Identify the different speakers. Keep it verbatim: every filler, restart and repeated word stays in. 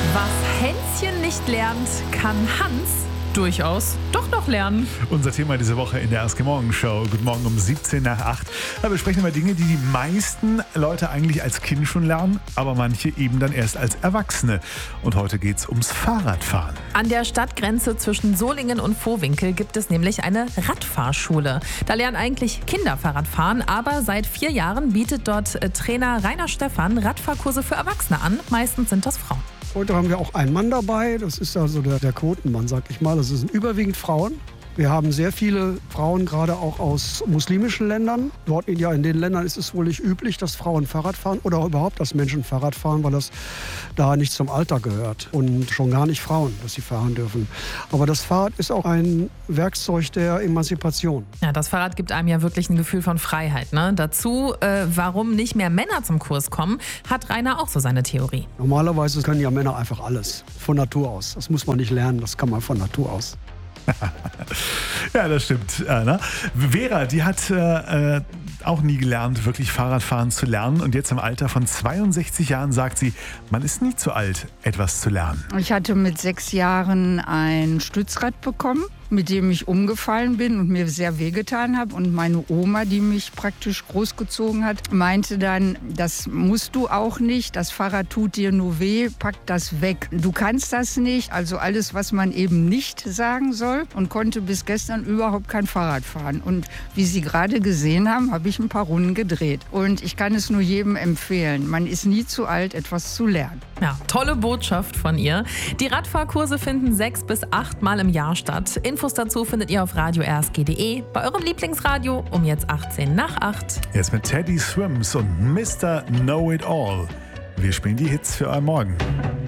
Speaker 1: Was Hänschen nicht lernt, kann Hans durchaus doch noch lernen.
Speaker 2: Unser Thema diese Woche in der Aske Morgen Show. Guten Morgen um siebzehn nach acht. Da besprechen wir Dinge, die die meisten Leute eigentlich als Kind schon lernen, aber manche eben dann erst als Erwachsene. Und heute geht es ums Fahrradfahren.
Speaker 1: An der Stadtgrenze zwischen Solingen und Vohwinkel gibt es nämlich eine Radfahrschule. Da lernen eigentlich Kinder Fahrradfahren, aber seit vier Jahren bietet dort Trainer Rainer Stephan Radfahrkurse für Erwachsene an. Meistens sind das Frauen.
Speaker 3: Heute haben wir auch einen Mann dabei, das ist also der, der Quotenmann, sag ich mal. Das sind überwiegend Frauen. Wir haben sehr viele Frauen, gerade auch aus muslimischen Ländern. Dort ja, in den Ländern ist es wohl nicht üblich, dass Frauen Fahrrad fahren oder überhaupt, dass Menschen Fahrrad fahren, weil das da nicht zum Alter gehört. Und schon gar nicht Frauen, dass sie fahren dürfen. Aber das Fahrrad ist auch ein Werkzeug der Emanzipation.
Speaker 1: Ja, das Fahrrad gibt einem ja wirklich ein Gefühl von Freiheit. Ne? Dazu, äh, warum nicht mehr Männer zum Kurs kommen, hat Rainer auch so seine Theorie.
Speaker 3: Normalerweise können ja Männer einfach alles, von Natur aus. Das muss man nicht lernen, das kann man von Natur aus.
Speaker 2: Ja, das stimmt. Äh, ne? Vera, die hat äh, auch nie gelernt, wirklich Fahrradfahren zu lernen. Und jetzt im Alter von zweiundsechzig Jahren sagt sie, man ist nie zu alt, etwas zu lernen.
Speaker 4: Ich hatte mit sechs Jahren ein Stützrad bekommen, mit dem ich umgefallen bin und mir sehr wehgetan habe. Und meine Oma, die mich praktisch großgezogen hat, meinte dann, das musst du auch nicht, das Fahrrad tut dir nur weh, pack das weg. Du kannst das nicht, also alles, was man eben nicht sagen soll, und konnte bis gestern überhaupt kein Fahrrad fahren. Und wie Sie gerade gesehen haben, habe ich ein paar Runden gedreht. Und ich kann es nur jedem empfehlen, man ist nie zu alt, etwas zu lernen.
Speaker 1: Ja, tolle Botschaft von ihr. Die Radfahrkurse finden sechs bis acht Mal im Jahr statt. Infos dazu findet ihr auf radio r s g punkt d e, bei eurem Lieblingsradio um jetzt achtzehn nach acht.
Speaker 2: Jetzt mit Teddy Swims und Mister Know It All. Wir spielen die Hits für euren Morgen.